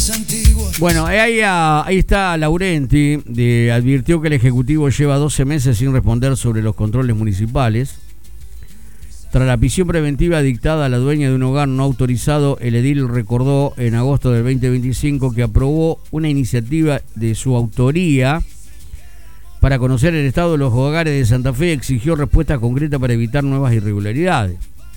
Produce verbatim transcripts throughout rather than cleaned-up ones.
Bueno, ahí, ahí está Laurenti, de, advirtió que el Ejecutivo lleva doce meses sin responder sobre los controles municipales. Tras la prisión preventiva dictada a la dueña de un hogar no autorizado, el edil recordó en agosto del veinte veinticinco que aprobó una iniciativa de su autoría para conocer el estado de los hogares de Santa Fe y exigió respuesta concreta para evitar nuevas irregularidades.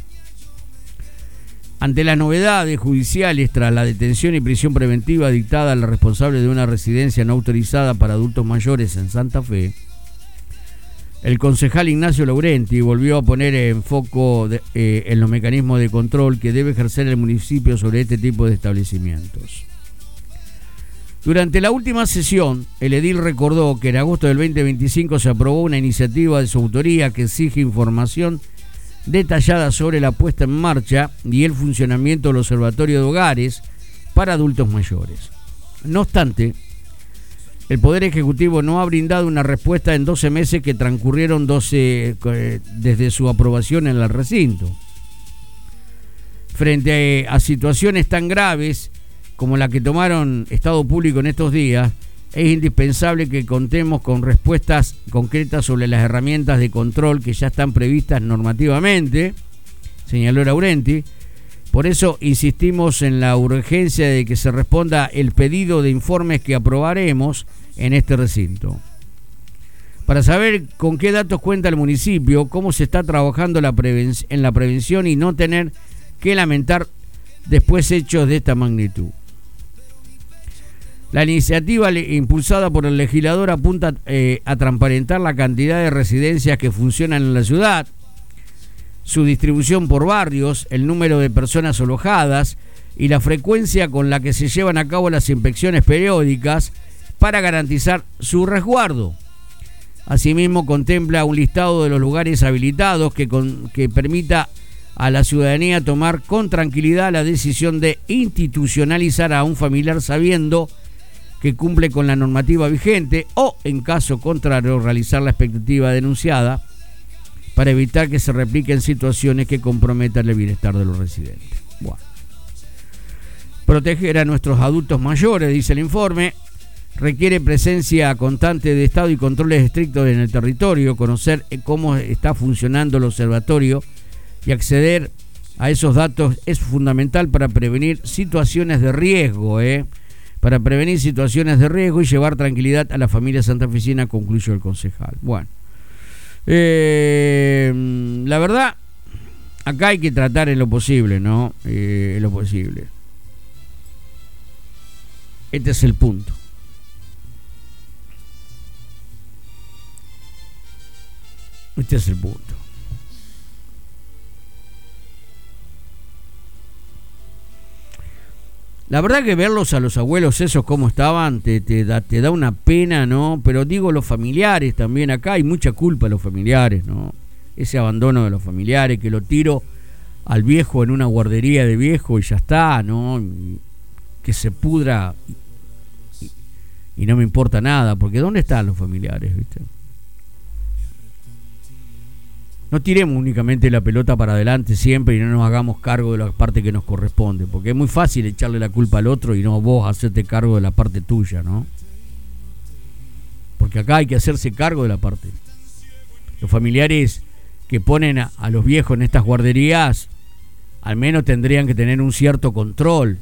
Ante las novedades judiciales tras la detención y prisión preventiva dictada a la responsable de una residencia no autorizada para adultos mayores en Santa Fe, el concejal Ignacio Laurenti volvió a poner en foco de, eh, en los mecanismos de control que debe ejercer el municipio sobre este tipo de establecimientos. Durante la última sesión, el edil recordó que en agosto del veinte veinticinco se aprobó una iniciativa de su autoría que exige información detallada sobre la puesta en marcha y el funcionamiento del Observatorio de Hogares para Adultos Mayores. No obstante, el Poder Ejecutivo no ha brindado una respuesta en doce meses que transcurrieron doce, eh, desde su aprobación en el recinto. Frente a, a situaciones tan graves como la que tomaron Estado Público en estos días, es indispensable que contemos con respuestas concretas sobre las herramientas de control que ya están previstas normativamente, señaló Laurenti. Por eso insistimos en la urgencia de que se responda el pedido de informes que aprobaremos en este recinto. Para saber con qué datos cuenta el municipio, cómo se está trabajando la preven- en la prevención y no tener que lamentar después hechos de esta magnitud. La iniciativa impulsada por el legislador apunta eh, a transparentar la cantidad de residencias que funcionan en la ciudad, su distribución por barrios, el número de personas alojadas y la frecuencia con la que se llevan a cabo las inspecciones periódicas para garantizar su resguardo. Asimismo, contempla un listado de los lugares habilitados que, con, que permita a la ciudadanía tomar con tranquilidad la decisión de institucionalizar a un familiar sabiendo que cumple con la normativa vigente o, en caso contrario, realizar la expectativa denunciada para evitar que se repliquen situaciones que comprometan el bienestar de los residentes. Bueno. Proteger a nuestros adultos mayores, dice el informe, requiere presencia constante de Estado y controles estrictos en el territorio, conocer cómo está funcionando el observatorio y acceder a esos datos es fundamental para prevenir situaciones de riesgo, ¿eh? para prevenir situaciones de riesgo y llevar tranquilidad a la familia santafesina, concluyó el concejal. Bueno, eh, la verdad, acá hay que tratar en lo posible, ¿no? Eh, en lo posible. Este es el punto. Este es el punto. La verdad que verlos a los abuelos esos como estaban te, te, da, te da una pena, ¿no? Pero digo, los familiares también, acá hay mucha culpa de los familiares, ¿no? Ese abandono de los familiares, que lo tiro al viejo en una guardería de viejo y ya está, ¿no? Y que se pudra y, y no me importa nada, porque ¿dónde están los familiares, viste? No tiremos únicamente la pelota para adelante siempre y no nos hagamos cargo de la parte que nos corresponde, porque es muy fácil echarle la culpa al otro y no vos hacerte cargo de la parte tuya, ¿no? Porque acá hay que hacerse cargo de la parte. Los familiares que ponen a, a los viejos en estas guarderías, al menos tendrían que tener un cierto control.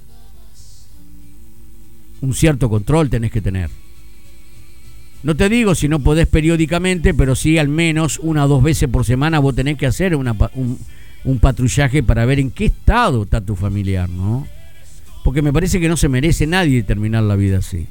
Un cierto control tenés que tener. No te digo si no podés periódicamente, pero sí al menos una o dos veces por semana vos tenés que hacer una, un, un patrullaje para ver en qué estado está tu familiar, ¿no? Porque me parece que no se merece nadie terminar la vida así.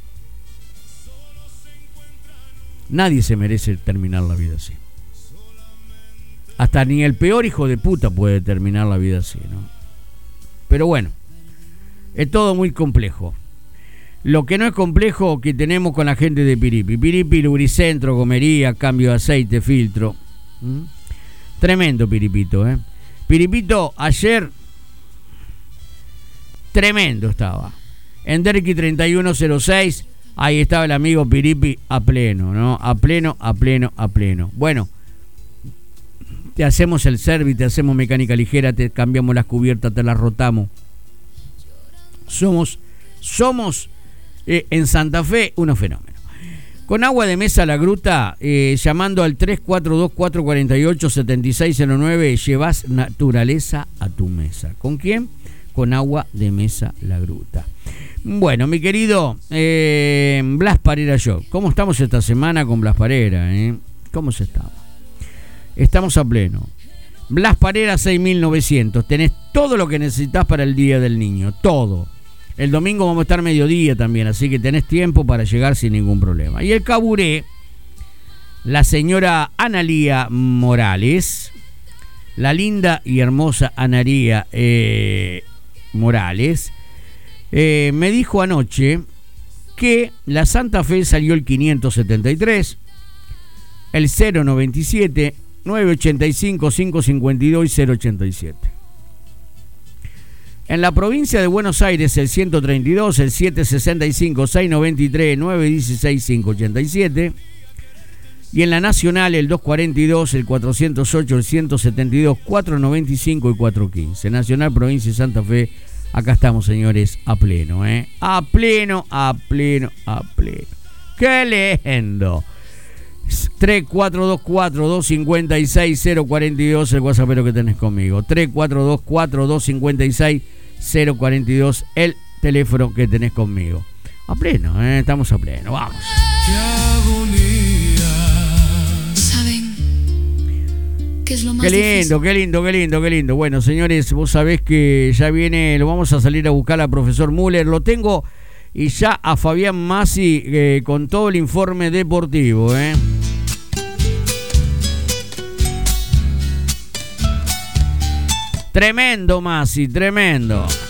Nadie se merece terminar la vida así. Hasta ni el peor hijo de puta puede terminar la vida así, ¿no? Pero bueno, es todo muy complejo. Lo que no es complejo que tenemos con la gente de Piripi. Piripi, lubricentro, gomería, cambio de aceite, filtro. ¿Mm? Tremendo Piripito, ¿eh? Piripito ayer, tremendo estaba. En Derqui treinta y uno cero seis, ahí estaba el amigo Piripi a pleno, ¿no? A pleno, a pleno, a pleno. Bueno, te hacemos el service, te hacemos mecánica ligera, te cambiamos las cubiertas, te las rotamos. Somos somos eh, en Santa Fe unos fenómenos. Con agua de mesa La Gruta, eh, llamando al tres cuatro dos, cuatro cuatro ocho, siete seis cero nueve, llevas naturaleza a tu mesa. ¿Con quién? Con agua de mesa La Gruta. Bueno, mi querido eh, Blas Parera Show, ¿cómo estamos esta semana con Blas Parera? Eh? ¿Cómo se estaba? Estamos a pleno. Blas Parera seis mil novecientos, tenés todo lo que necesitas para el Día del Niño, todo. El domingo vamos a estar mediodía también, así que tenés tiempo para llegar sin ningún problema. Y el Caburé, la señora Analía Morales, la linda y hermosa Analía eh, Morales, eh, me dijo anoche que la Santa Fe salió el quinientos setenta y tres, el cero noventa y siete, nueve ochenta y cinco, cinco cincuenta y dos y cero ochenta y siete. En la provincia de Buenos Aires el ciento treinta y dos, el setecientos sesenta y cinco, seiscientos noventa y tres, novecientos dieciséis, quinientos ochenta y siete. Y en la nacional el doscientos cuarenta y dos, el cuatrocientos ocho, el ciento setenta y dos, cuatrocientos noventa y cinco y cuatrocientos quince. Nacional, provincia de Santa Fe, acá estamos, señores, a pleno, ¿eh? A pleno, a pleno, a pleno. ¡Qué lindo! tres cuatro dos cuatro, dos cinco seis, cero cuatro dos, el WhatsApp que tenés conmigo. tres cuatro dos cuatro, dos cinco seis, cero cuatro dos, el teléfono que tenés conmigo. A pleno, ¿eh? Estamos a pleno, vamos. Qué agonía. ¿Saben qué es lo más Qué lindo, difícil? qué lindo, qué lindo, qué lindo. Bueno, señores, vos sabés que ya viene, lo vamos a salir a buscar al profesor Müller. Lo tengo y ya a Fabián Masi eh, con todo el informe deportivo, ¿eh? Tremendo, Masi, tremendo.